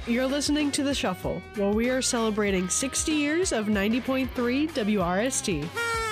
You're listening to The Shuffle, where we are celebrating 60 years of 90.3 WRST.